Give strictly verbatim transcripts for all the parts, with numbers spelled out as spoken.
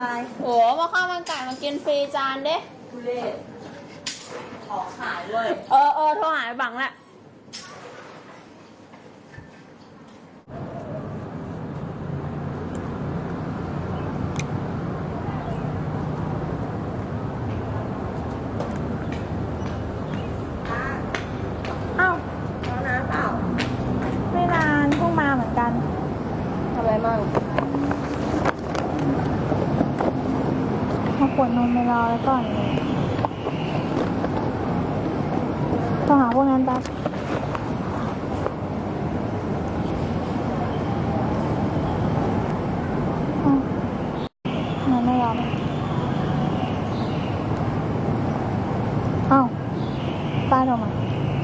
โอ้มาข้าวมันไก่มากินฟรีจานเด้ทุเรศของขายด้วยเออเออโทรหาบังแหละเอ้าร้อนน้ำเปล่าไม่นานเพิ่งมาเหมือนกันทำอะไรมั่งมาขวดนมไปรอแล้วก่อนเลยโทรหาพวกนั้นแป๊บมันไม่ยอมเอ้าป้าโทรมา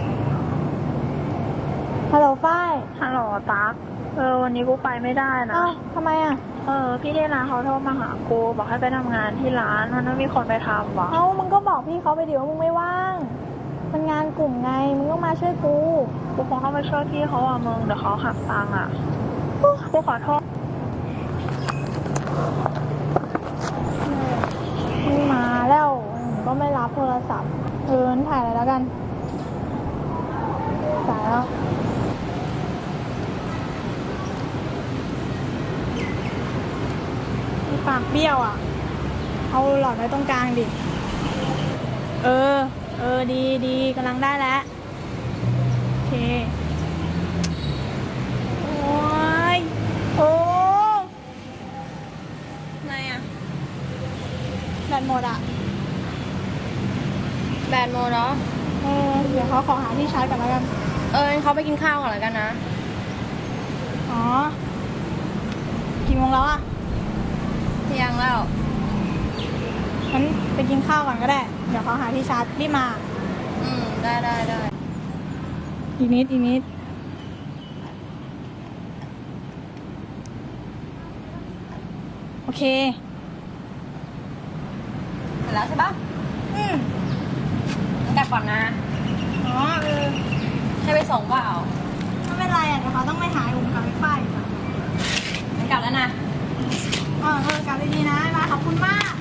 ฮัลโหลฝ้ายฮัลโหลตั๊กเออวันนี้กูไปไม่ได้นะอ้าวทำไมอ่ะเออพี่ที่ร้านเขาโทรมาหากูบอกให้ไปทำงานที่ร้านมันไม่มีคนไปทำวะเอ้ามึงก็บอกพี่เขาไปดิว่ามึงไม่ว่างมันงานกลุ่มไงมึงก็มาช่วยกูกูคงต้องไปช่วยพี่เขาอ่ะมึงเดี๋ยวเขาหักตังค์อ่ะกูขอโทษมึงมาแล้วก็ไม่รับโทรศัพท์เออถ่ายอะไรแล้วกันสายแล้วปากเบี้ยวอ่ะเอาหลอดไว้ตรงกลางดิเออเออดีดีกำลังได้แล้วโอเคโอ้ยโอ้ไงอ่ะแบตหมดอ่ะแบนโมเนาะเออเดี๋ยวเขาขอหาที่ชาร์จก่อนแล้วกันเออเขาไปกินข้าวก่อนแล้วกันนะอ๋อกี่โมงแล้วอ่ะเที่ยงแล้วงั้นไปกินข้าวก่อนก็ได้เดี๋ยวเขาหาที่ชาร์จรีบมาอืมได้ได้ได้อีกนิดอีกนิดโอเคเสร็จแล้วใช่ปะอืมกลับก่อนนะอ๋อเออให้ไปส่งเปล่าไม่เป็นไรอ่ะเดี๋ยวเขาต้องไปหาอุ่มกับไอ้ฝ้ายงั้นกลับแล้วนะเออเออกลับดีๆนะมาขอบคุณมาก